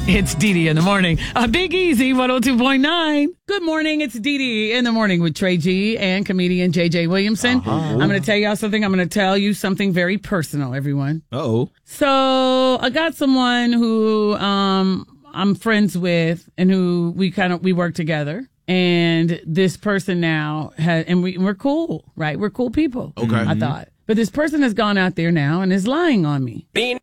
It's Dee Dee in the morning. A Big Easy 102.9. Good morning. It's Dee Dee in the morning with Trey G and comedian JJ Williamson. I'm going to tell y'all something. I'm going to tell you something very personal, everyone. Uh-oh. So I got someone who I'm friends with and who we work together. And this person now we're cool, right? We're cool people. Okay. I thought. But this person has gone out there now and is lying on me. Lying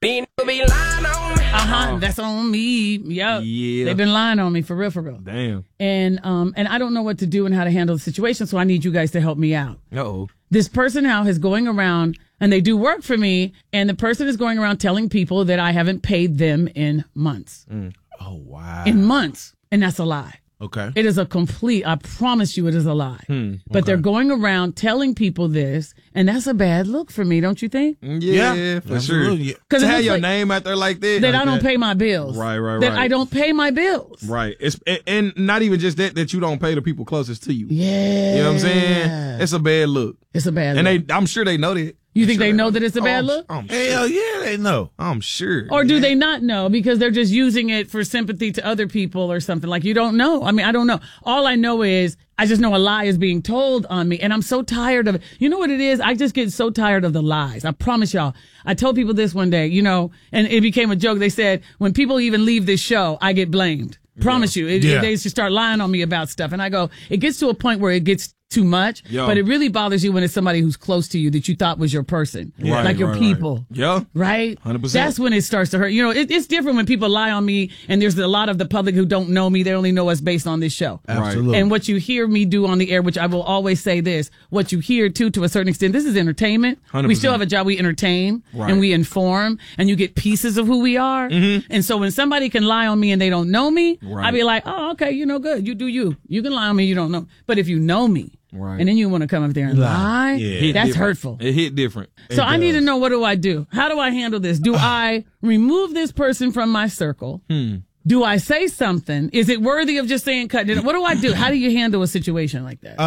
on me. That's on me. Yep. Yeah. They've been lying on me for real. Damn. And I don't know what to do and how to handle the situation, so I need you guys to help me out. Uh-oh. This person now is going around, and they do work for me, and the person is going around telling people that I haven't paid them in months. Oh, wow. In months. And that's a lie. Okay. It is I promise you it is a lie. But they're going around telling people this, and that's a bad look for me, don't you think? Yeah, for sure. Because To have your name out there like that. That I don't pay my bills. Right. That I don't pay my bills. Right. And not even just that you don't pay the people closest to you. Yeah. You know what I'm saying? It's a bad look. It's a bad and look. I'm sure they know that. You think they know that it's a bad look? I'm sure. Hell yeah, they know. I'm sure. Or do they not know because they're just using it for sympathy to other people or something? Like, you don't know. I mean, I don't know. All I know is I just know a lie is being told on me, and I'm so tired of it. You know what it is? I just get so tired of the lies. I promise y'all. I told people this one day, and it became a joke. They said, when people even leave this show, I get blamed. Promise you. They should start lying on me about stuff. And I go, it gets to a point where it gets too much, but it really bothers you when it's somebody who's close to you that you thought was your person, like your people. Yeah. Right? 100%. That's when it starts to hurt. It's different when people lie on me, and there's a lot of the public who don't know me. They only know us based on this show. Absolutely. And what you hear me do on the air, which I will always say this, what you hear too, to a certain extent, this is entertainment. 100%. We still have a job. We entertain and we inform, and you get pieces of who we are. And so when somebody can lie on me and they don't know me, I be like, oh, okay, good. You do you. You can lie on me. You don't know. But if you know me, and then you want to come up there and lie, that's hurtful. It hit different. So I need to know, what do I do? How do I handle this? Do I remove this person from my circle? Do I say something? Is it worthy of just saying cut it? What do I do? How do you handle a situation like that?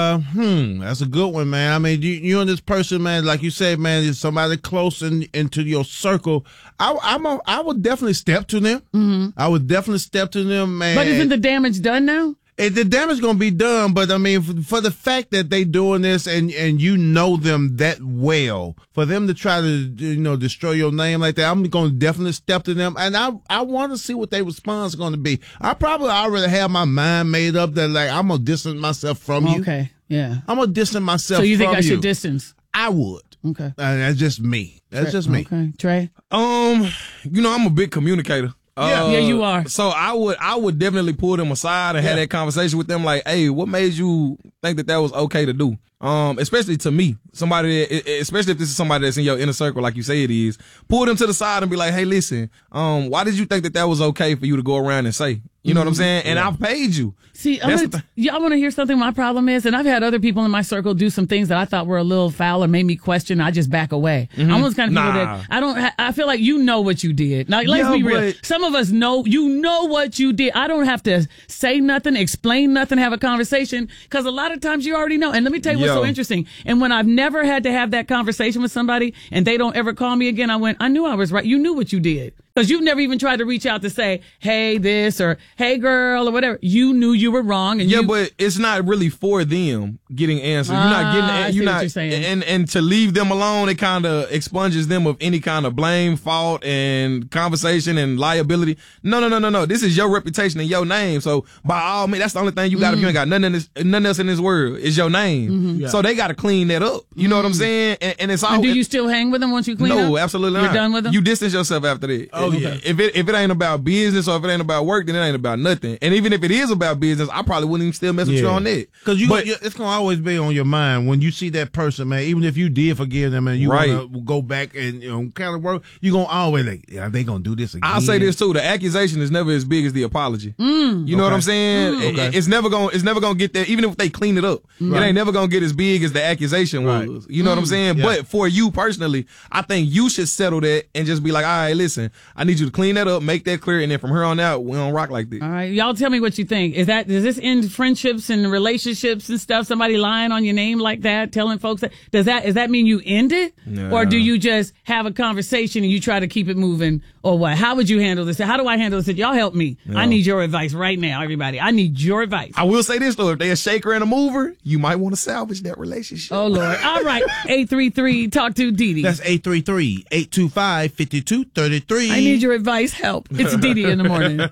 That's a good one, man. I mean, you and this person, man, like you said, man, is somebody close into your circle. I would definitely step to them. I would definitely step to them, man. But isn't the damage done now? The damage going to be done, but I mean, for the fact that they doing this and you know them that well, for them to try to, destroy your name like that, I'm going to definitely step to them. And I want to see what their response is going to be. I probably already have my mind made up that, like, I'm going to distance myself from you. Okay, yeah. I'm going to distance myself from you. So you think I should distance? I would. Okay. That's just me. That's just me. Okay. Trey? I'm a big communicator. Yeah, you are. So I would definitely pull them aside and have that conversation with them. Like, hey, what made you think that was okay to do? Especially to me, especially if this is somebody that's in your inner circle, like you say it is. Pull them to the side and be like, hey, listen, why did you think that was okay for you to go around and say? You know what I'm saying? And I've paid you. See, I want to hear something my problem is, and I've had other people in my circle do some things that I thought were a little foul or made me question. I just back away. I'm those kind of people that I feel like you know what you did. Like, let's be real. Some of us know what you did. I don't have to say nothing, explain nothing, have a conversation, because a lot of times you already know. And let me tell you what's so interesting. And when I've never had to have that conversation with somebody and they don't ever call me again, I knew I was right. You knew what you did. Because you've never even tried to reach out to say, hey, this, or hey, girl, or whatever. You knew you were wrong. And but it's not really for them getting answers. You're not getting, you're not saying. And to leave them alone, it kind of expunges them of any kind of blame, fault, and conversation and liability. No. This is your reputation and your name. So by all means, that's the only thing you got. If you ain't got nothing else in this world, is your name. So they got to clean that up. You know what I'm saying? And it's all. And do you still hang with them once you clean up? No, absolutely not. You're done with them? You distance yourself after that. Yeah. If it ain't about business or if it ain't about work, then it ain't about nothing. And even if it is about business, I probably wouldn't even still mess with you on that. Because it's gonna always be on your mind when you see that person, man. Even if you did forgive them and you wanna go back and kind of work, you gonna always like, they gonna do this again. I'll say this too: the accusation is never as big as the apology. You know what I'm saying? It's never gonna get there. Even if they clean it up, it ain't never gonna get as big as the accusation was. You know what I'm saying? But for you personally, I think you should settle that and just be like, all right, listen, I need you to clean that up, make that clear, and then from here on out, we don't rock like this. All right, y'all tell me what you think. Does this end friendships and relationships and stuff? Somebody lying on your name like that, telling folks that, does that mean you end it? No. Or do you just have a conversation and you try to keep it moving, or what? How would you handle this? How do I handle this? Y'all help me. Yeah. I need your advice right now, everybody. I need your advice. I will say this though, if they're a shaker and a mover, you might want to salvage that relationship. Oh Lord. All right. 833 talk to Dee Dee. That's 833-825-5233. I need your advice. Help. It's Dee Dee in the morning.